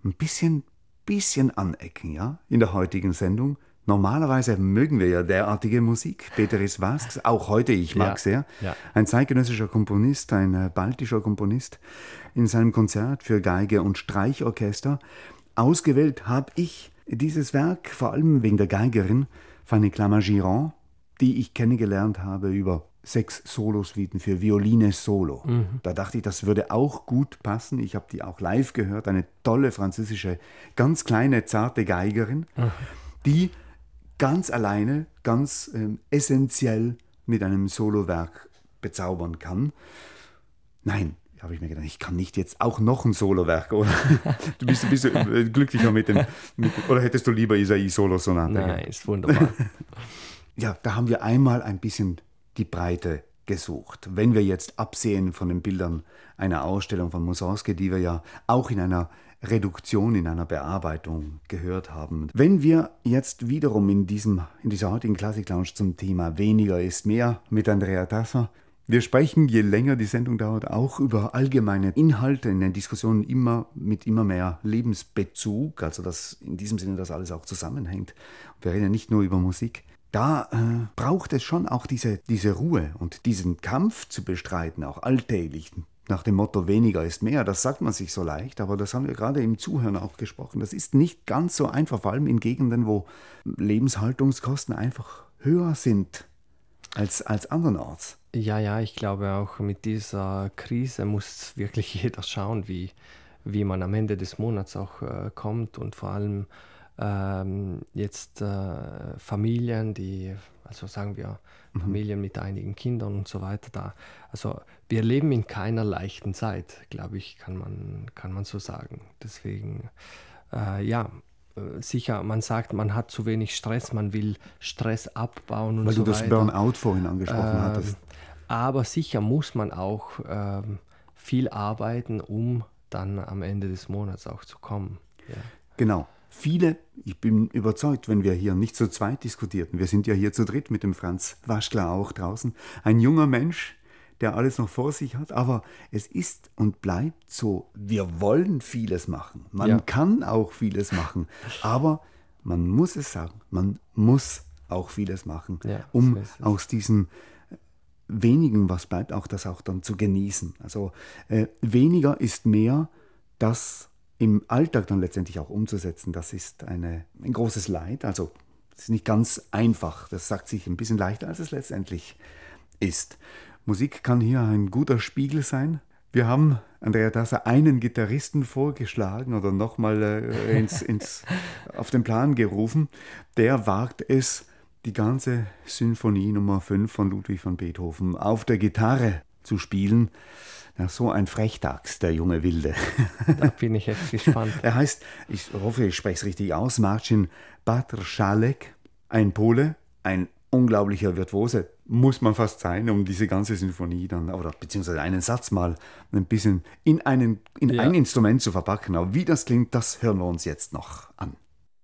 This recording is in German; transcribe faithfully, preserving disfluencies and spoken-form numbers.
ein bisschen, bisschen anecken, ja, in der heutigen Sendung. Normalerweise mögen wir ja derartige Musik. Beteris Vasks, auch heute, ich mag Ja, sehr. ja. Ein zeitgenössischer Komponist, ein äh, baltischer Komponist. In seinem Konzert für Geige und Streichorchester. Ausgewählt habe ich dieses Werk, vor allem wegen der Geigerin, Fanny Clermont-Girand, die ich kennengelernt habe über sechs Solosuiten für Violine Solo. Mhm. Da dachte ich, das würde auch gut passen. Ich habe die auch live gehört. Eine tolle französische, ganz kleine, zarte Geigerin, Mhm. die ganz alleine, ganz ähm, essentiell mit einem Solowerk bezaubern kann. Nein, habe ich mir gedacht, ich kann nicht jetzt auch noch ein Solowerk, oder? Du bist, bist äh, glücklicher mit dem, mit, oder hättest du lieber Isai-Solo-Sonate? Nein, ist wunderbar. Ja, da haben wir einmal ein bisschen die Breite gesucht. Wenn wir jetzt absehen von den Bildern einer Ausstellung von Mussorgsky, die wir ja auch in einer Reduktion, in einer Bearbeitung gehört haben. Wenn wir jetzt wiederum in, diesem, in dieser heutigen Klassik-Lounge zum Thema Weniger ist mehr mit Andrea Tasser, wir sprechen, je länger die Sendung dauert, auch über allgemeine Inhalte in den Diskussionen immer mit immer mehr Lebensbezug, also dass in diesem Sinne das alles auch zusammenhängt. Wir reden ja nicht nur über Musik. Da äh, braucht es schon auch diese, diese Ruhe und diesen Kampf zu bestreiten, auch alltäglich, nach dem Motto weniger ist mehr. Das sagt man sich so leicht, aber das haben wir gerade im Zuhören auch gesprochen. Das ist nicht ganz so einfach, vor allem in Gegenden, wo Lebenshaltungskosten einfach höher sind als, als andernorts. Ja, ja, ich glaube auch mit dieser Krise muss wirklich jeder schauen, wie, wie man am Ende des Monats auch äh, kommt und vor allem ähm, jetzt äh, Familien, die, also sagen wir Mhm. Familien mit einigen Kindern und so weiter da. Also wir leben in keiner leichten Zeit, glaube ich, kann man, kann man so sagen. Deswegen, äh, ja, äh, sicher, man sagt, man hat zu wenig Stress, man will Stress abbauen und Weil so du das weiter. Burnout vorhin angesprochen Ähm, hattest. Aber sicher muss man auch ähm, viel arbeiten, um dann am Ende des Monats auch zu kommen. Ja. Genau. Viele, ich bin überzeugt, wenn wir hier nicht zu zweit diskutierten, wir sind ja hier zu dritt mit dem Franz Waschler auch draußen, ein junger Mensch, der alles noch vor sich hat, aber es ist und bleibt so, wir wollen vieles machen, man Ja. kann auch vieles machen, aber man muss es sagen, man muss auch vieles machen, Ja, um so ist es. aus diesem wenigen, was bleibt, auch das auch dann zu genießen. Also äh, weniger ist mehr, das im Alltag dann letztendlich auch umzusetzen, das ist eine, ein großes Leid. Also es ist nicht ganz einfach. Das sagt sich ein bisschen leichter, als es letztendlich ist. Musik kann hier ein guter Spiegel sein. Wir haben Andrea Tasser einen Gitarristen vorgeschlagen oder nochmal äh, ins, ins, auf den Plan gerufen. Der wagt es, die ganze Sinfonie Nummer fünf von Ludwig van Beethoven auf der Gitarre zu spielen. Ja, so ein Frechdachs, der junge Wilde. Da bin ich jetzt gespannt. Er heißt, ich hoffe, ich spreche es richtig aus, Marcin Patrzalek, ein Pole, ein unglaublicher Virtuose, muss man fast sein, um diese ganze Sinfonie dann, oder beziehungsweise einen Satz mal ein bisschen in, einen, in Ja. ein Instrument zu verpacken. Aber wie das klingt, das hören wir uns jetzt noch an.